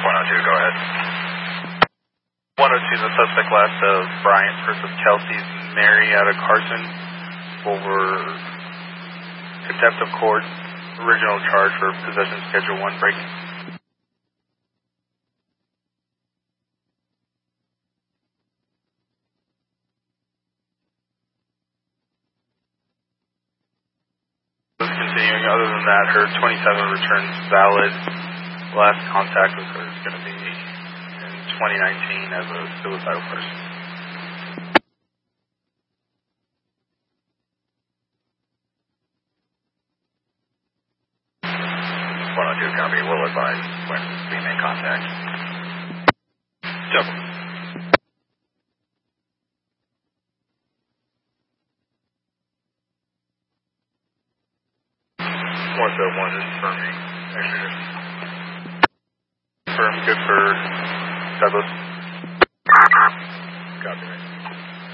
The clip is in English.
102, go ahead. 102, the suspect last of Bryant versus Kelsey's Mary out of Carson over contempt of court, original charge for possession Schedule 1 breaking. Continuing, other than that, her 27 returns valid. Last contact with her is going to be in 2019 as a suicidal person. Copy, will advise when we make contact. Yep. One is confirming extradition. Confirm, good for Douglas.